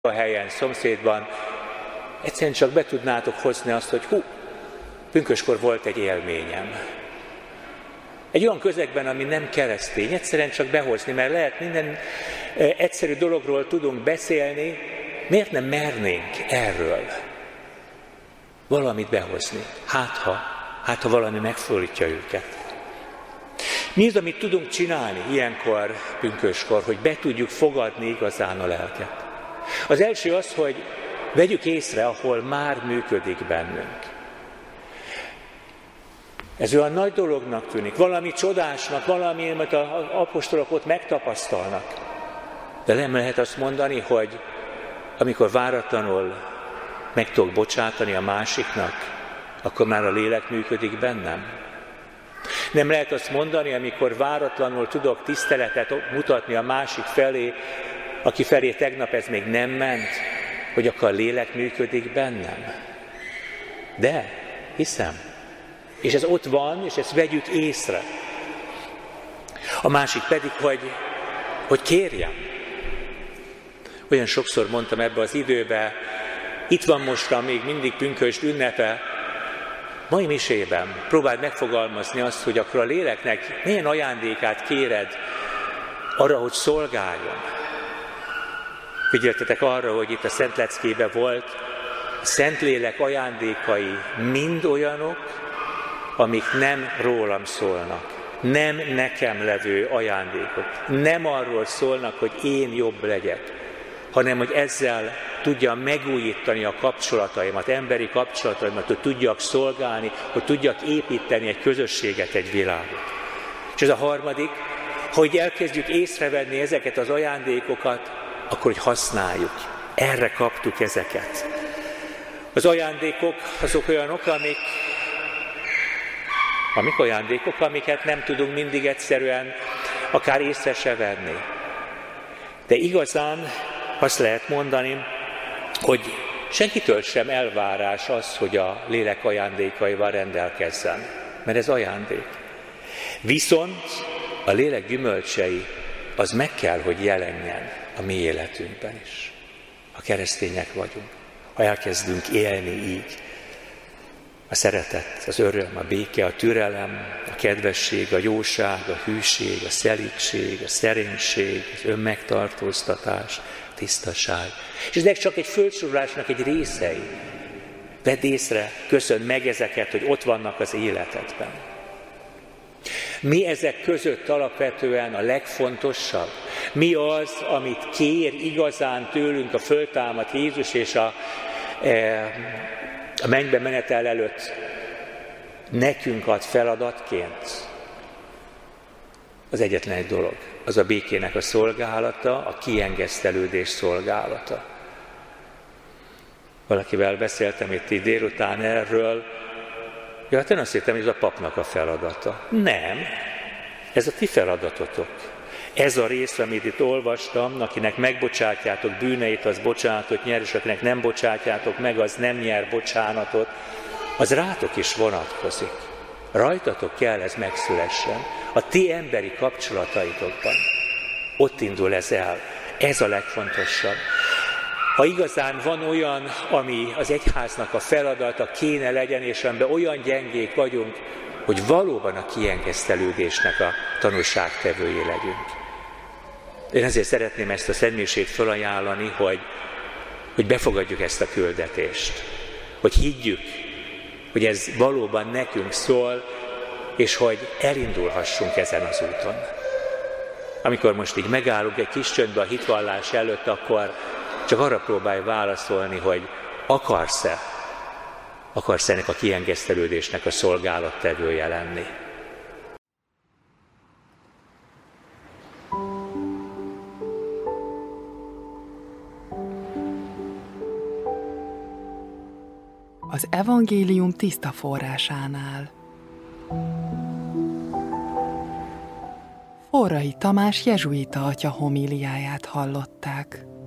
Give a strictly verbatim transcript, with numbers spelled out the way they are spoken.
a helyen, szomszédban, egyszerűen csak be tudnátok hozni azt, hogy hú, pünköskor volt egy élményem. Egy olyan közegben, ami nem keresztény, egyszerűen csak behozni, mert lehet minden egyszerű dologról tudunk beszélni, miért nem mernénk erről valamit behozni? Hát ha, hát ha valami megszólítja őket. Mi az, amit tudunk csinálni ilyenkor, pünköskor, hogy be tudjuk fogadni igazán a lelket? Az első az, hogy vegyük észre, ahol már működik bennünk. Ez olyan nagy dolognak tűnik, valami csodásnak, valami, amit az apostolok ott megtapasztalnak. De nem lehet azt mondani, hogy amikor váratlanul meg tudok bocsátani a másiknak, akkor már a lélek működik bennem. Nem lehet azt mondani, amikor váratlanul tudok tiszteletet mutatni a másik felé, aki felé tegnap ez még nem ment, hogy akkor a lélek működik bennem. De hiszem. És ez ott van, és ezt vegyük észre. A másik pedig, hogy, hogy kérjem. Olyan sokszor mondtam ebbe az időbe, itt van mostan még mindig pünkösd ünnepe, mai misében próbáld megfogalmazni azt, hogy akkor a léleknek milyen ajándékát kéred arra, hogy szolgáljon. Figyeltetek arra, hogy itt a Szent Leckében volt, a Szentlélek ajándékai mind olyanok, amik nem rólam szólnak, nem nekem levő ajándékok, nem arról szólnak, hogy én jobb legyek, hanem hogy ezzel tudjam megújítani a kapcsolataimat, emberi kapcsolataimat, hogy tudjak szolgálni, hogy tudjak építeni egy közösséget, egy világot. És ez a harmadik, hogy elkezdjük észrevenni ezeket az ajándékokat, akkor hogy használjuk. Erre kaptuk ezeket. Az ajándékok azok olyanok, amik, amik ajándékok, amiket nem tudunk mindig egyszerűen akár észre se venni. De igazán azt lehet mondani, hogy senkitől sem elvárás az, hogy a lélek ajándékaival rendelkezzen, mert ez ajándék. Viszont a lélek gyümölcsei, az meg kell, hogy jelenjen a mi életünkben is. Ha keresztények vagyunk, ha elkezdünk élni így. A szeretet, az öröm, a béke, a türelem, a kedvesség, a jóság, a hűség, a szelídség, a szerénység, az önmegtartóztatás, a tisztaság. És ezek csak egy földsorolásnak egy részei. Vedd észre, köszönd meg ezeket, hogy ott vannak az életedben. Mi ezek között alapvetően a legfontosabb? Mi az, amit kér igazán tőlünk a föltámadt Jézus és a, e, a mennybe menetel előtt nekünk ad feladatként? Az egyetlen egy dolog, az a békének a szolgálata, a kiengesztelődés szolgálata. Valakivel beszéltem itt így délután erről, ja, hát én azt hittem, hogy ez a papnak a feladata. Nem, ez a ti feladatotok. Ez a rész, amit itt olvastam, akinek megbocsátjátok bűneit, az bocsánatot nyer, és akinek nem bocsátjátok meg, az nem nyer bocsánatot, az rátok is vonatkozik. Rajtatok kell ez megszülessen. A ti emberi kapcsolataitokban. Ott indul ez el. Ez a legfontosabb. Ha igazán van olyan, ami az egyháznak a feladata kéne legyen, és amiben olyan gyengék vagyunk, hogy valóban a kiengesztelődésnek a tanúságtevői legyünk. Én ezért szeretném ezt a szentmisét felajánlani, hogy, hogy befogadjuk ezt a küldetést. Hogy higgyük, hogy ez valóban nekünk szól, és hogy elindulhassunk ezen az úton. Amikor most így megállunk egy kis csöndbe a hitvallás előtt, akkor csak arra próbálj válaszolni, hogy akarsz-e, akarsz ennek a kiengesztelődésnek a szolgálattevője lenni. Az evangélium tiszta forrásánál. Forrai Tamás jezsuita atya homíliáját hallották.